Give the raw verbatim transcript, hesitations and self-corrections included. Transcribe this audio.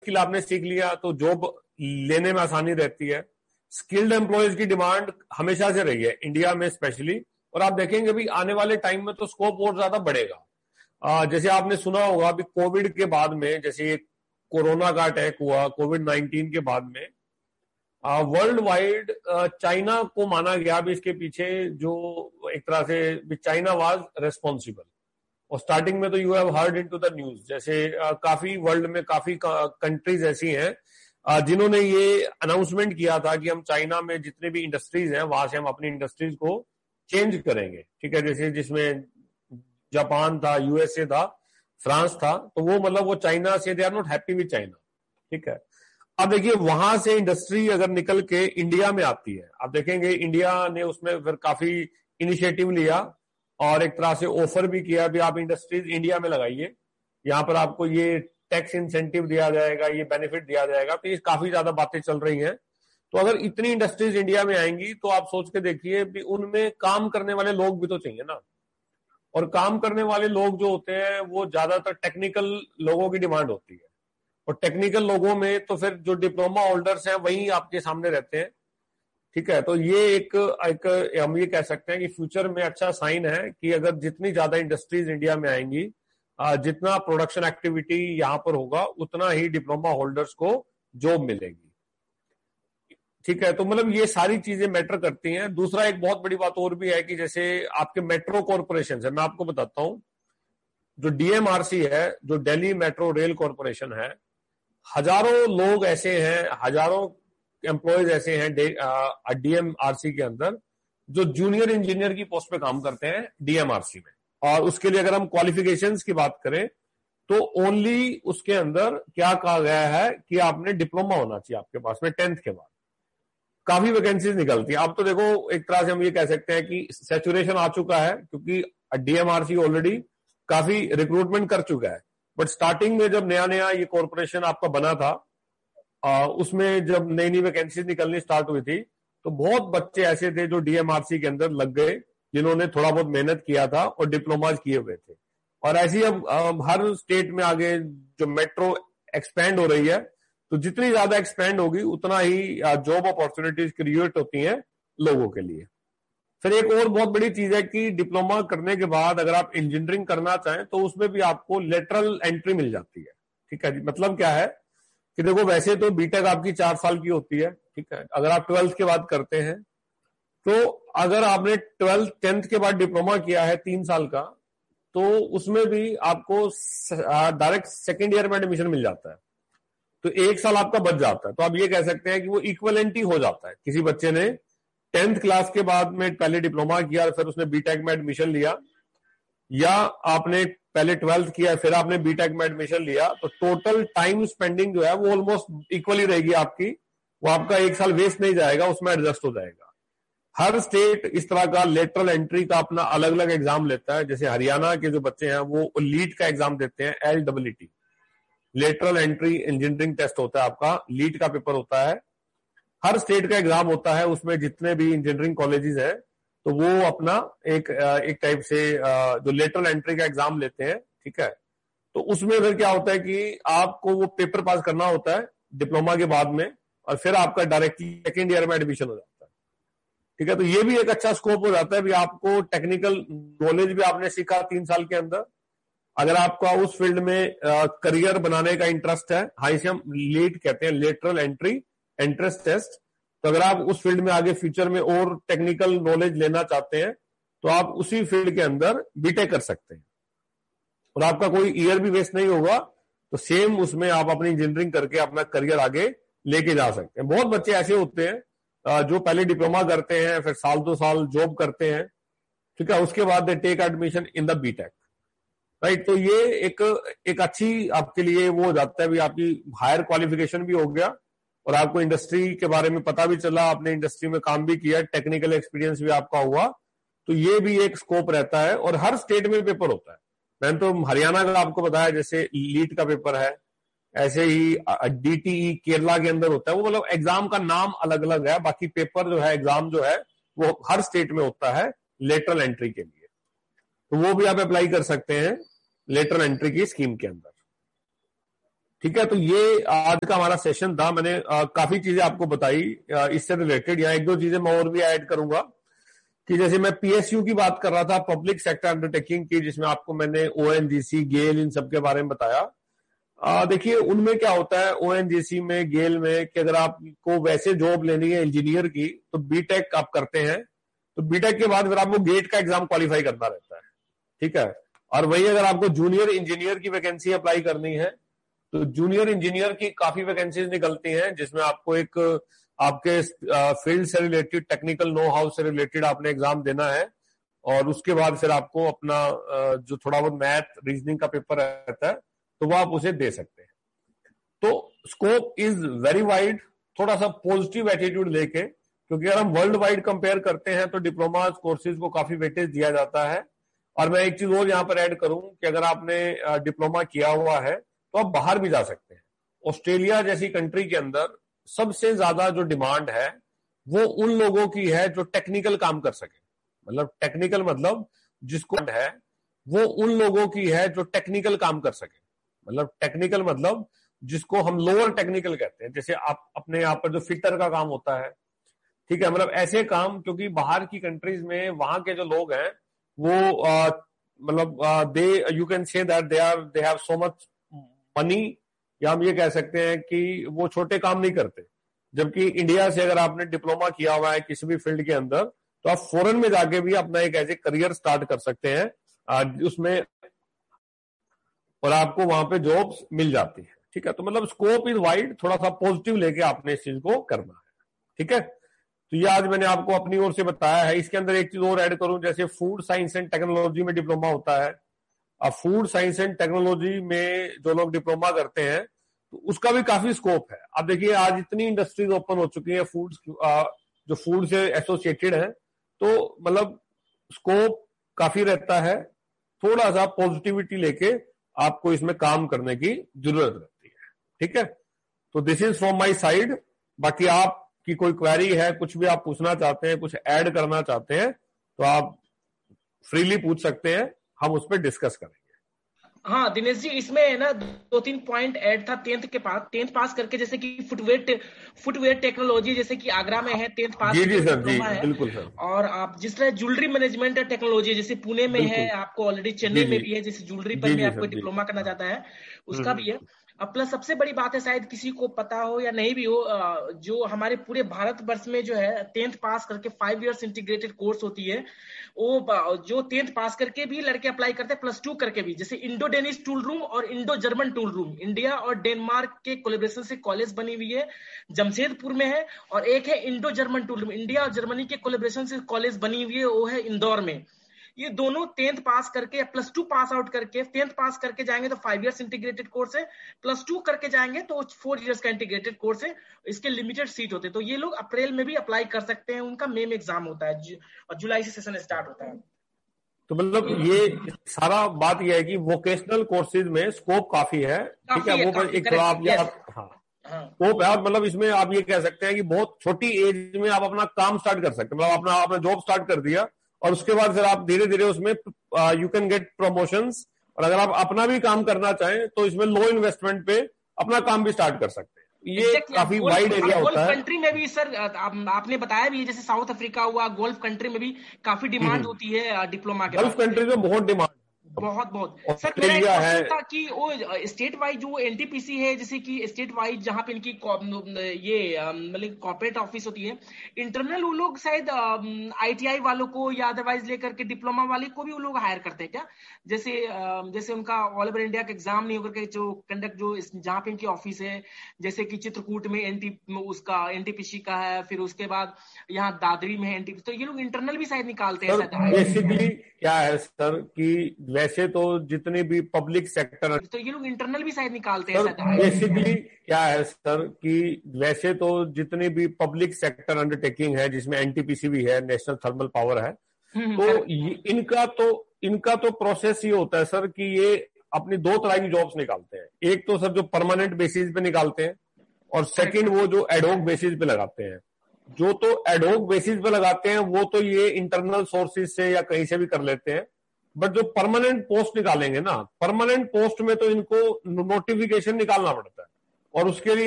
Skill आपने सीख लिया तो जॉब लेने में आसानी रहती है। स्किल्ड एम्प्लॉयज की डिमांड हमेशा से रही है इंडिया में स्पेशली, और आप देखेंगे भी आने वाले टाइम में तो स्कोप और ज्यादा बढ़ेगा। आ, जैसे आपने सुना होगा अभी कोविड के बाद में, जैसे ये कोरोना का अटैक हुआ कोविड नाइनटीन के बाद में, वर्ल्ड वाइड चाइना को माना गया भी इसके पीछे, जो एक तरह से चाइना वाज रेस्पॉन्सिबल। और स्टार्टिंग में तो you have heard into the news, जैसे uh, काफी वर्ल्ड में काफी कंट्रीज ऐसी हैं uh, जिन्होंने ये अनाउंसमेंट किया था कि हम चाइना में जितने भी इंडस्ट्रीज हैं वहां से हम अपनी इंडस्ट्रीज को चेंज करेंगे, ठीक है। जैसे जिसमें जापान था, यूएसए था, फ्रांस था, तो वो मतलब वो चाइना से they are not happy with China, ठीक है। अब देखिए वहां से इंडस्ट्री अगर निकल के इंडिया में आती है, आप देखेंगे इंडिया ने उसमें फिर काफी इनिशिएटिव लिया और एक तरह से ऑफर भी किया भी आप इंडस्ट्रीज इंडिया में लगाइए, यहाँ पर आपको ये टैक्स इंसेंटिव दिया जाएगा, ये बेनिफिट दिया जाएगा। तो ये काफी ज्यादा बातें चल रही हैं। तो अगर इतनी इंडस्ट्रीज इंडिया में आएंगी तो आप सोच के देखिए भी उनमें काम करने वाले लोग भी तो चाहिए ना, और काम करने वाले लोग जो होते हैं वो ज्यादातर टेक्निकल लोगों की डिमांड होती है, और टेक्निकल लोगों में तो फिर जो डिप्लोमा होल्डर्स हैं वही आपके सामने रहते हैं, ठीक है। तो ये एक, एक हम ये कह सकते हैं कि फ्यूचर में अच्छा साइन है कि अगर जितनी ज्यादा इंडस्ट्रीज इंडिया में आएंगी, जितना प्रोडक्शन एक्टिविटी यहाँ पर होगा, उतना ही डिप्लोमा होल्डर्स को जॉब मिलेगी, ठीक है। तो मतलब ये सारी चीजें मैटर करती हैं। दूसरा एक बहुत बड़ी बात और भी है कि जैसे आपके मेट्रो कॉरपोरेशन है, मैं आपको बताता हूं, जो डीएमआरसी है, जो दिल्ली मेट्रो रेल कॉरपोरेशन है, हजारों लोग ऐसे हैं, हजारों एम्प्लॉयज ऐसे हैं डीएमआरसी के अंदर जो जूनियर इंजीनियर की पोस्ट पे काम करते हैं डीएमआरसी में। और उसके लिए अगर हम क्वालिफिकेशंस की बात करें तो ओनली उसके अंदर क्या कहा गया है कि आपने डिप्लोमा होना चाहिए आपके पास में टेंथ के बाद। काफी वैकेंसीज निकलती है। अब तो देखो एक तरह से हम ये कह सकते हैं कि सैचुरेशन आ चुका है, क्योंकि डीएमआरसी ऑलरेडी काफी रिक्रूटमेंट कर चुका है। बट स्टार्टिंग में जब नया नया ये कॉर्पोरेशन आपका बना था, आ, उसमें जब नई नई वैकेंसीज निकलनी स्टार्ट हुई थी, तो बहुत बच्चे ऐसे थे जो डीएमआरसी के अंदर लग गए, जिन्होंने थोड़ा बहुत मेहनत किया था और डिप्लोमाज किए हुए थे। और ऐसी अब, अब हर स्टेट में आगे जो मेट्रो एक्सपेंड हो रही है, तो जितनी ज्यादा एक्सपेंड होगी उतना ही जॉब अपॉर्चुनिटीज क्रिएट होती हैं लोगों के लिए। फिर एक और बहुत बड़ी चीज है कि डिप्लोमा करने के बाद अगर आप इंजीनियरिंग करना चाहें तो उसमें भी आपको लेटरल एंट्री मिल जाती है, ठीक है जी। मतलब क्या है कि देखो वैसे तो बीटेक आपकी चार साल की होती है, ठीक है। अगर आप ट्वेल्थ के बाद करते हैं तो अगर आपने ट्वेल्थ टेंथ के बाद डिप्लोमा किया है तीन साल का, तो उसमें भी आपको डायरेक्ट सेकेंड ईयर में एडमिशन मिल जाता है, तो एक साल आपका बच जाता है। तो आप ये कह सकते हैं कि वो इक्विवेलेंट ही हो जाता है। किसी बच्चे ने टेंथ क्लास के बाद में पहले डिप्लोमा किया और फिर उसने बीटेक में एडमिशन लिया, या आपने पहले ट्वेल्थ किया फिर आपने बीटेक में एडमिशन लिया, तो टोटल टाइम स्पेंडिंग जो है वो ऑलमोस्ट इक्वली रहेगी आपकी। वो आपका एक साल वेस्ट नहीं जाएगा, उसमें एडजस्ट हो जाएगा। हर स्टेट इस तरह का लेटरल एंट्री का अपना अलग अलग एग्जाम लेता है। जैसे हरियाणा के जो बच्चे हैं वो लीट का एग्जाम देते हैं, L W T, lateral entry engineering test होता है आपका, लीट का पेपर होता है। हर स्टेट का एग्जाम होता है, उसमें जितने भी इंजीनियरिंग कॉलेजेस हैं तो वो अपना एक एक टाइप से जो लेटरल एंट्री का एग्जाम लेते हैं, ठीक है। तो उसमें फिर क्या होता है कि आपको वो पेपर पास करना होता है डिप्लोमा के बाद में, और फिर आपका डायरेक्टली सेकेंड ईयर में एडमिशन हो जाता है, ठीक है। तो ये भी एक अच्छा स्कोप हो जाता है भी, आपको टेक्निकल नॉलेज भी आपने सीखा तीन साल के अंदर। अगर आपका उस फील्ड में करियर बनाने का इंटरेस्ट है, हाँ इसे हम लीट कहते हैं, लेटरल एंट्री एंट्रेंस टेस्ट, तो अगर आप उस फील्ड में आगे फ्यूचर में और टेक्निकल नॉलेज लेना चाहते हैं तो आप उसी फील्ड के अंदर बीटेक कर सकते हैं, और आपका कोई ईयर भी वेस्ट नहीं होगा। तो सेम उसमें आप अपनी इंजीनियरिंग करके अपना करियर आगे लेके जा सकते हैं। बहुत बच्चे ऐसे होते हैं जो पहले डिप्लोमा करते हैं, फिर साल दो साल जॉब करते हैं, ठीक है, उसके बाद they take admission in the BTech, right. तो ये एक एक अच्छी आपके लिए वो हो जाता है भी, आपकी हायर क्वालिफिकेशन भी हो गया और आपको इंडस्ट्री के बारे में पता भी चला, आपने इंडस्ट्री में काम भी किया, टेक्निकल एक्सपीरियंस भी आपका हुआ। तो ये भी एक स्कोप रहता है, और हर स्टेट में पेपर होता है। मैंने तो हरियाणा का आपको बताया जैसे लीट का पेपर है, ऐसे ही डीटीई केरला के अंदर होता है। वो मतलब एग्जाम का नाम अलग अलग है, बाकी पेपर जो है, एग्जाम जो है वो हर स्टेट में होता है लेटरल एंट्री के लिए। तो वो भी आप अप्लाई कर सकते हैं लेटरल एंट्री की स्कीम के अंदर। ठीक है, तो ये आज का हमारा सेशन था। मैंने आ, काफी चीजें आपको बताई आ, इससे रिलेटेड। यहाँ एक दो चीजें मैं और भी ऐड करूंगा कि जैसे मैं पीएसयू की बात कर रहा था, पब्लिक सेक्टर अंडरटेकिंग की, जिसमें आपको मैंने ओएनजीसी, गेल, इन सब के बारे में बताया। देखिए उनमें क्या होता है, ओएनजीसी में, गेल में, कि अगर आपको वैसे जॉब लेनी है इंजीनियर की तो बीटेक आप करते हैं, तो बीटेक के बाद फिर आपको गेट का एग्जाम क्वालिफाई करना रहता है। ठीक है, और वही अगर आपको जूनियर इंजीनियर की वैकेंसी अप्लाई करनी है तो जूनियर इंजीनियर की काफी वैकेंसीज निकलती हैं, जिसमें आपको एक आपके फील्ड से रिलेटेड, टेक्निकल नो हाउ से रिलेटेड आपने एग्जाम देना है, और उसके बाद फिर आपको अपना जो थोड़ा बहुत मैथ, रीजनिंग का पेपर रहता है तो वो आप उसे दे सकते हैं। तो स्कोप इज वेरी वाइड, थोड़ा सा पॉजिटिव एटीट्यूड लेके, क्योंकि अगर हम वर्ल्ड वाइड कंपेयर करते हैं तो डिप्लोमा कोर्सेज को काफी वेटेज दिया जाता है। और मैं एक चीज और यहाँ पर ऐड करूं कि अगर आपने डिप्लोमा किया हुआ है तो आप बाहर भी जा सकते हैं। ऑस्ट्रेलिया जैसी कंट्री के अंदर सबसे ज्यादा जो डिमांड है वो उन लोगों की है जो टेक्निकल काम कर सके। मतलब टेक्निकल मतलब जिसको है वो उन लोगों की है जो टेक्निकल काम कर सके। मतलब टेक्निकल मतलब जिसको हम लोअर टेक्निकल कहते हैं, जैसे आप अपने यहाँ पर जो फिटर का काम होता है, ठीक है, मतलब ऐसे काम। क्योंकि बाहर की कंट्रीज में वहां के जो लोग हैं वो आ, मतलब दे you can say that they are they have so much money, या हम ये कह सकते हैं कि वो छोटे काम नहीं करते। जबकि इंडिया से अगर आपने डिप्लोमा किया हुआ है किसी भी फील्ड के अंदर तो आप फॉरेन में जाके भी अपना एक ऐसे करियर स्टार्ट कर सकते हैं उसमें, और आपको वहां पे जॉब्स मिल जाती है। ठीक है, तो मतलब स्कोप इज वाइड, थोड़ा सा पॉजिटिव लेके आपने इस चीज को करना है। ठीक है, तो ये आज मैंने आपको अपनी ओर से बताया है। इसके अंदर एक चीज और ऐड करूं, जैसे फूड साइंस एंड टेक्नोलॉजी में डिप्लोमा होता है। अब फूड साइंस एंड टेक्नोलॉजी में जो लोग डिप्लोमा करते हैं तो उसका भी काफी स्कोप है। अब देखिए आज इतनी इंडस्ट्रीज ओपन हो चुकी है फूड, जो फूड से एसोसिएटेड है, तो मतलब स्कोप काफी रहता है। थोड़ा सा पॉजिटिविटी लेके आपको इसमें काम करने की जरूरत रहती है। ठीक है, तो this is from my side. बाकी आपकी कोई क्वेरी है, कुछ भी आप पूछना चाहते हैं, कुछ ऐड करना चाहते हैं तो आप फ्रीली पूछ सकते हैं, हम उस पर डिस्कस करेंगे। हाँ दिनेश जी, इसमें ना दो तीन पॉइंट ऐड था। टेंथ के पास, टेंथ पास करके जैसे कि फुटवेयर फुटवेयर टेक्नोलॉजी, जैसे कि आगरा में है, टेंथ पास जी जी सर, जी बिल्कुल सर। और आप जिस तरह ज्वेलरी मैनेजमेंट टेक्नोलॉजी जैसे पुणे में है, आपको ऑलरेडी चेन्नई में भी है, जैसे ज्वेलरी पर में आपको डिप्लोमा करना चाहता है उसका भी है। अब प्लस सबसे बड़ी बात है, शायद किसी को पता हो या नहीं भी हो, जो हमारे पूरे भारत वर्ष में जो है टेंथ पास करके फाइव इयर्स इंटीग्रेटेड कोर्स होती है, वो जो टेंथ पास करके भी लड़के अप्लाई करते हैं, प्लस टू करके भी। जैसे इंडो डेनिश टूल रूम और Indo German tool room, India और डेनमार्क के कोलेब्रेशन से कॉलेज बनी हुई है, जमशेदपुर में है। और एक है Indo German tool room, India और जर्मनी के कोलेब्रेशन से कॉलेज बनी हुई है, वो है इंदौर में। ये दोनों टेंथ पास करके या प्लस टू पास आउट करके, टेंथ पास करके जाएंगे तो फाइव इयर्स इंटीग्रेटेड कोर्स है, प्लस टू करके जाएंगे तो फोर इयर्स का इंटीग्रेटेड कोर्स है। इसके लिमिटेड सीट होते हैं, तो ये लोग अप्रैल में भी अप्लाई कर सकते हैं। उनका मई में एग्जाम होता है और जुलाई से सेशन स्टार्ट होता है। तो मतलब ये सारा बात यह है कि वोकेशनल कोर्सेज में स्कोप काफी है। ठीक है, वो एक थोड़ा आप हाँ स्कोप है। और मतलब इसमें आप ये कह सकते हैं कि बहुत छोटी एज में आप अपना काम स्टार्ट कर सकते हैं। मतलब अपना आपने जॉब स्टार्ट कर दिया और उसके बाद फिर आप धीरे धीरे उसमें यू कैन गेट प्रमोशंस। और अगर आप अपना भी काम करना चाहें तो इसमें लो इन्वेस्टमेंट पे अपना काम भी स्टार्ट कर सकते हैं। ये exactly, काफी वाइड एरिया होता है। कंट्री में भी सर आप, आपने बताया भी, जैसे साउथ अफ्रीका हुआ, गोल्फ कंट्री में भी काफी डिमांड होती है डिप्लोमा के। गल्फ कंट्री में बहुत डिमांड, बहुत बहुत सर। मेरा एक क्वेश्चन था कि वो स्टेट वाइज जो एनटीपीसी है, जैसे कि स्टेट वाइज जहां पे इनकी ये मतलब कॉर्पोरेट ऑफिस होती है, इंटरनल वो लोग शायद आईटीआई वालों को या अदरवाइज लेकर के डिप्लोमा वाले को भी वो लोग हायर करते हैं क्या? जैसे जैसे उनका ऑल ओवर इंडिया का एग्जाम नहीं होकर के जो कंडक्ट जो जहाँ पे इनकी ऑफिस है, जैसे कि चित्रकूट में एनटी उसका एनटीपीसी का है, फिर उसके बाद यहाँ दादरी में है एनटीपीसी, तो ये लोग इंटरनल भी शायद निकालते हैं। बेसिकली क्या है सर कि वैसे तो जितने भी पब्लिक सेक्टर, तो ये लोग इंटरनल भी शायद निकालते हैं। बेसिकली क्या है सर कि वैसे तो जितने भी पब्लिक सेक्टर अंडरटेकिंग है जिसमें एनटीपीसी भी है, नेशनल थर्मल पावर है, तो इनका तो इनका तो प्रोसेस ये होता है सर कि ये अपनी दो तरह की जॉब्स निकालते हैं। एक तो सर जो परमानेंट बेसिस पे निकालते हैं, और सेकंड वो जो एडहोक बेसिस पे लगाते हैं। जो तो एडहोक बेसिस पे लगाते हैं वो तो ये इंटरनल सोर्सेज से या कहीं से भी कर लेते हैं। बट जो परमानेंट पोस्ट निकालेंगे ना, परमानेंट पोस्ट में तो इनको नोटिफिकेशन निकालना पड़ता है। और उसके लिए